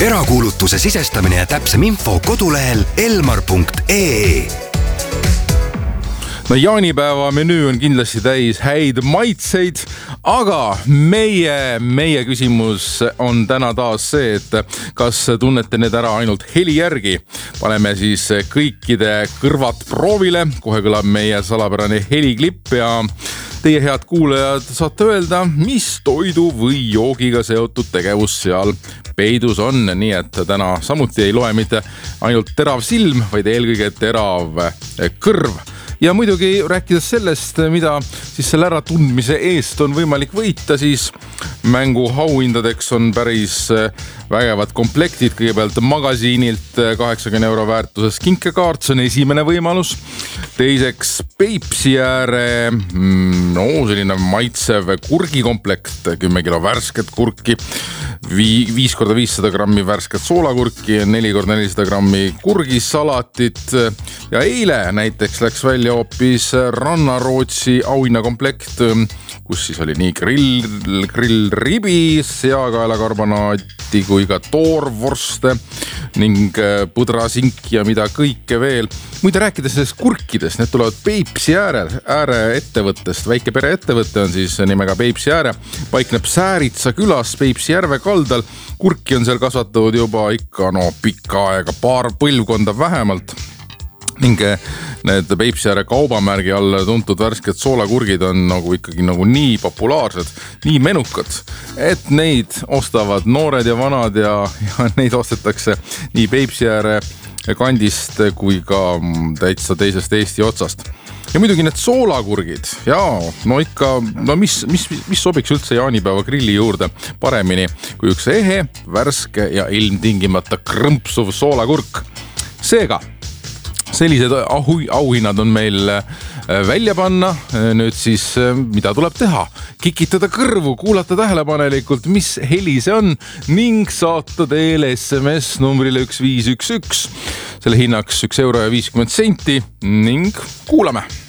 Erakuulutuse sisestamine ja täpsem info kodulehel elmar.ee. No jaanipäeva menüü on kindlasti täis häid maitseid, aga meie küsimus on täna taas see, et kas tunnete need ära ainult heli järgi. Paneme siis kõikide kõrvad proovile, kohe kõlab meie salapärane heliklipp ja teie head kuulajad saate öelda, mis toidu või joogiga seotud tegevus seal peidus on. Nii et täna samuti ei loe mitte ainult terav silm, vaid eelkõige terav kõrv. Ja muidugi rääkides sellest, mida siis selle äratundmise eest on võimalik võita, siis mängu auhindadeks on päris vägevad komplektid. Kõigepealt magasiinilt 80 € väärtuses kinkekaart, see on esimene võimalus. Teiseks Peipsi ääre, selline maitsev kurgikomplekt, 10 kilo värsket kurki, 5x500 grammi värsket soolakurki, 4x400 grammi kurgisalatit. Ja eile näiteks läks välja hoopis Rannarootsi auhinnakomplekt, kus siis oli nii grillribi, seakaelakarbonaati kui ka toorvorste ning põdrasink ja mida kõike veel. Muide rääkides sellest kurkidest, need tulevad Peipsi ääre ettevõttest. Väike pere ettevõtte on siis nimega Peipsi ääre. Paikneb Sääritsa külas Peipsi järve kaldal. Kurki on seal kasvatatud juba ikka pikka aega, paar põlvkonda vähemalt. Ning need Peipsi ääre kaubamärgi all tuntud värsked soolakurgid on ikkagi nii populaarsed, nii menukad, et neid ostavad noored ja vanad ja neid ostetakse nii Peipsi ääre kandist kui ka täitsa teisest Eesti otsast. Ja muidugi need soolakurgid, mis sobiks üldse jaanipäeva grilli juurde paremini kui üks ehe, värske ja ilmtingimata krõmpsuv soolakurk. Seega, sellised auhinnad on meil välja panna. Nüüd siis, mida tuleb teha? Kikitada kõrvu, kuulata tähelepanelikult, mis heli see on ning saata teile SMS numbrile 1511. Selle hinnaks 1 € ja 50 senti ning kuulame!